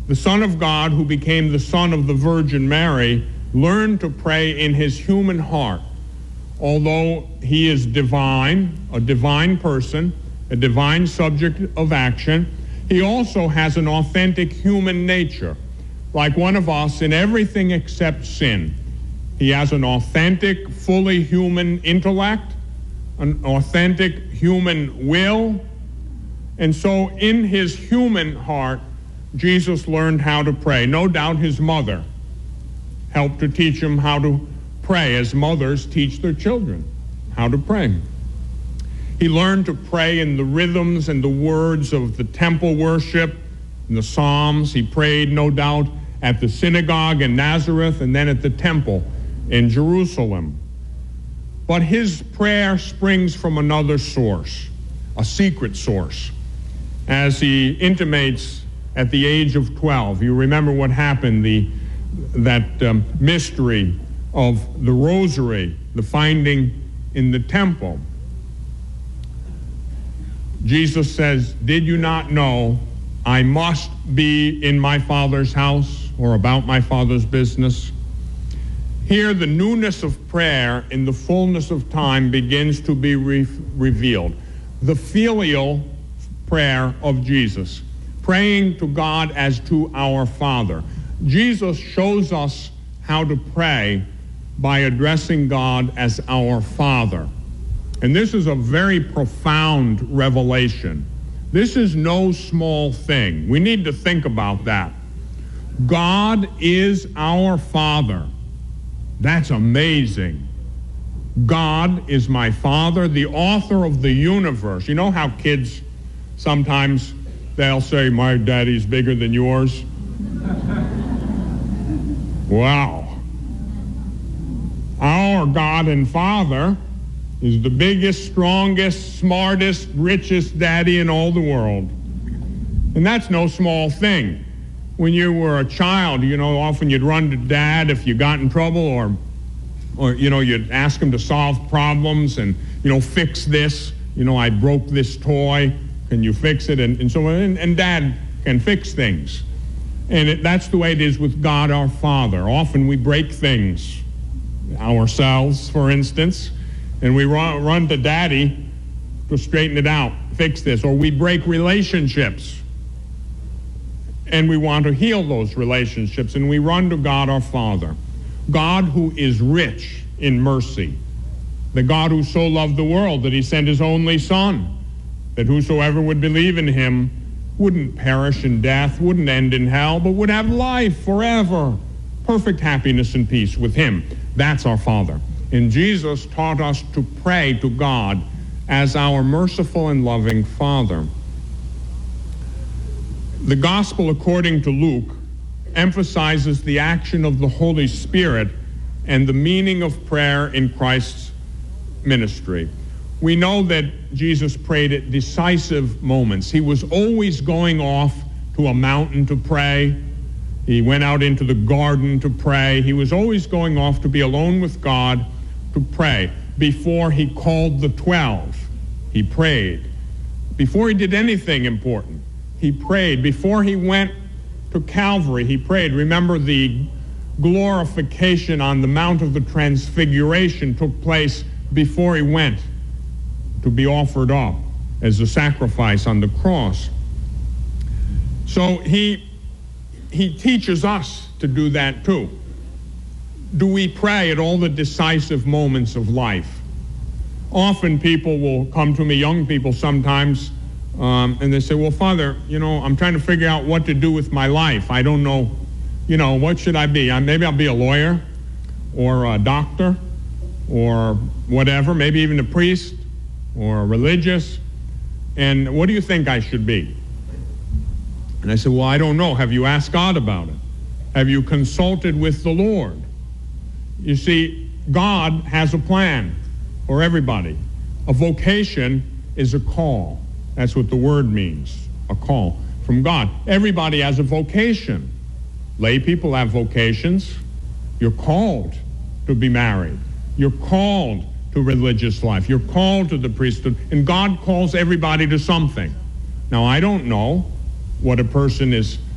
the Son of God, who became the Son of the Virgin Mary, learned to pray in his human heart. Although he is divine, a divine person, a divine subject of action, he also has an authentic human nature, like one of us in everything except sin. He has an authentic, fully human intellect, an authentic human will. And so in his human heart, Jesus learned how to pray. No doubt his mother helped to teach him how to pray, as mothers teach their children how to pray. He learned to pray in the rhythms and the words of the temple worship, in the Psalms. He prayed, no doubt, at the synagogue in Nazareth and then at the temple in Jerusalem. But his prayer springs from another source, a secret source. As he intimates at the age of 12, you remember what happened, that mystery of the rosary, the finding in the temple. Jesus says, "Did you not know I must be in my Father's house or about my Father's business?" Here, the newness of prayer in the fullness of time begins to be revealed. The filial prayer of Jesus, praying to God as to our Father. Jesus shows us how to pray by addressing God as our Father. And this is a very profound revelation. This is no small thing. We need to think about that. God is our Father. That's amazing. God is my Father, the author of the universe. You know how kids sometimes they'll say, "My daddy's bigger than yours"? Wow. Our God and Father is the biggest, strongest, smartest, richest daddy in all the world. And that's no small thing. When you were a child, often you'd run to Dad if you got in trouble, or you'd ask him to solve problems and, fix this. I broke this toy. Can you fix it? And Dad can fix things. And that's the way it is with God our Father. Often we break things ourselves, for instance, and we run to Daddy to straighten it out, fix this. Or we break relationships, and we want to heal those relationships, and we run to God our Father. God who is rich in mercy. The God who so loved the world that he sent his only Son, that whosoever would believe in him wouldn't perish in death, wouldn't end in hell, but would have life forever. Perfect happiness and peace with him. That's our Father. And Jesus taught us to pray to God as our merciful and loving Father. The Gospel according to Luke emphasizes the action of the Holy Spirit and the meaning of prayer in Christ's ministry. We know that Jesus prayed at decisive moments. He was always going off to a mountain to pray. He went out into the garden to pray. He was always going off to be alone with God to pray. Before he called the 12, he prayed. Before he did anything important, he prayed. Before he went to Calvary, he prayed. Remember, the glorification on the Mount of the Transfiguration took place before he went to be offered up as a sacrifice on the cross. So he teaches us to do that too. Do we pray at all the decisive moments of life? Often people will come to me, young people sometimes, and they say, "Well, Father, I'm trying to figure out what to do with my life. I don't know, what should I be? Maybe I'll be a lawyer or a doctor or whatever, maybe even a priest or a religious. And what do you think I should be?" And I said, "Well, I don't know. Have you asked God about it? Have you consulted with the Lord?" You see, God has a plan for everybody. A vocation is a call. That's what the word means, a call from God. Everybody has a vocation. Lay people have vocations. You're called to be married. You're called to religious life. You're called to the priesthood. And God calls everybody to something. Now, I don't know what a person is